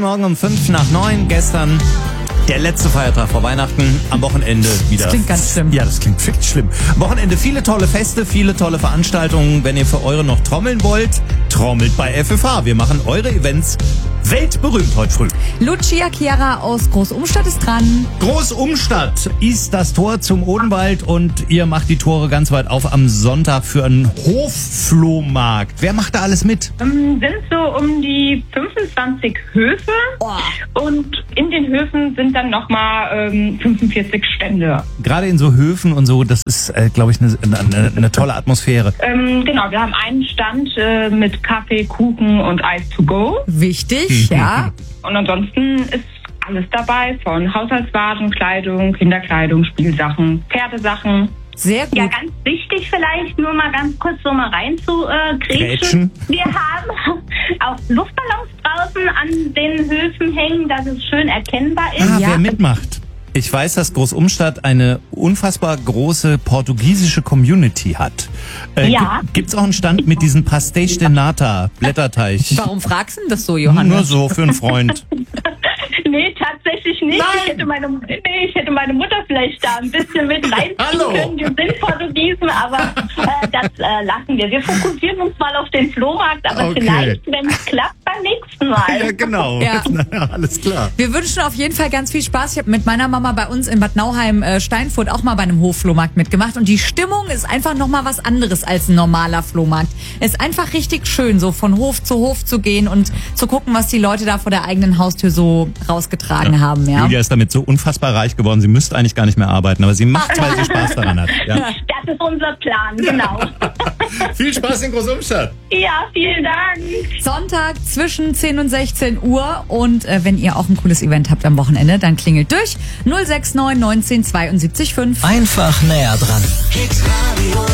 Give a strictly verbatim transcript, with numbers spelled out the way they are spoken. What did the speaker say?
Morgen um fünf nach neun. Gestern der letzte Feiertag vor Weihnachten. Am Wochenende wieder. Das klingt ganz schlimm. Ja, das klingt wirklich schlimm. Am Wochenende viele tolle Feste, viele tolle Veranstaltungen. Wenn ihr für eure noch trommeln wollt, trommelt bei F F H. Wir machen eure Events weltberühmt heute früh. Lucia Chiara aus Großumstadt ist dran. Großumstadt ist das Tor zum Odenwald und ihr macht die Tore ganz weit auf am Sonntag für einen Hofflohmarkt. Wer macht da alles mit? Ähm, sind so um die fünfundzwanzig Höfe Oh. und in den Höfen sind dann nochmal ähm, fünfundvierzig Stände. Gerade in so Höfen und so, das ist, äh, glaube ich, eine ne, ne tolle Atmosphäre. Ähm, genau, wir haben einen Stand äh, mit Kaffee, Kuchen und Eis to go. Wichtig, ja. Und ansonsten ist alles dabei, von Haushaltswaren, Kleidung, Kinderkleidung, Spielsachen, Pferdesachen. Sehr gut. Ja, ganz wichtig vielleicht, nur mal ganz kurz so mal rein zu äh, Grätschen. grätschen. Wir haben auch Luftballons draußen an den Höfen hängen, dass es schön erkennbar ist. Ah, Ja. wer mitmacht. Ich weiß, dass Großumstadt eine unfassbar große portugiesische Community hat. Äh, Ja. gi- Gibt's auch einen Stand mit diesem Pastéis de Nata, Blätterteig? Warum fragst du denn das so, Johannes? Nur so für einen Freund. Nee, tatsächlich nicht. Nein. Ich hätte, meine, nee, ich hätte meine Mutter vielleicht da ein bisschen mit reinziehen Hallo. können. Wir sind Portugiesen, aber äh, das äh, lassen wir. Wir fokussieren uns mal auf den Flohmarkt, aber Okay. vielleicht, wenn es klappt, beim nächsten Mal. Ja, genau. Ja. Na, alles klar. Wir wünschen auf jeden Fall ganz viel Spaß. Ich habe mit meiner Mama bei uns in Bad Nauheim äh, Steinfurt auch mal bei einem Hofflohmarkt mitgemacht und die Stimmung ist einfach nochmal was anderes als ein normaler Flohmarkt. Es ist einfach richtig schön, so von Hof zu Hof zu gehen und zu gucken, was die Leute da vor der eigenen Haustür so rausgetragen haben. Ja. Julia ist damit so unfassbar reich geworden, sie müsste eigentlich gar nicht mehr arbeiten, aber sie macht, weil sie Spaß daran hat. Ja. Das ist unser Plan, genau. Viel Spaß in Großumstadt. Ja, vielen Dank. Sonntag zwischen zehn und sechzehn Uhr und äh, wenn ihr auch ein cooles Event habt am Wochenende, dann klingelt durch null sechs neun neunzehn zweiundsiebzig fünf. Einfach näher dran. Hitradio